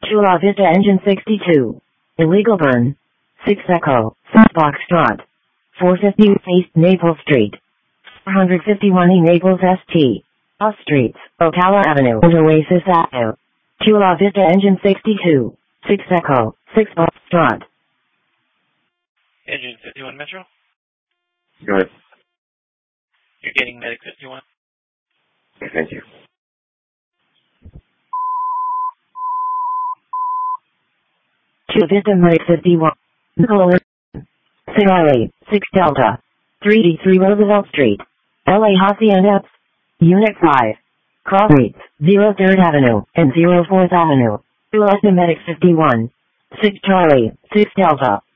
Chula Vista Engine 62. Illegal burn. 6 Echo, 6 Foxtrot. 450 East Naples Street. 451 E Naples ST. Off Streets, Ocala Avenue and Oasis Avenue. Chula Vista Engine 62. 6 Echo, 6 Foxtrot. Engine 51 Metro. Go ahead. You're getting Medic 51. Okay, thank you. Chula Vista Medic 51. Nicola. Charlie, 6 Delta. 3D3 Roosevelt Street. LA Hacienda. Unit 5. Cross Streets, 03rd Avenue and 04th Avenue. Chula Vista Medic 51. 6 Charlie, 6 Delta.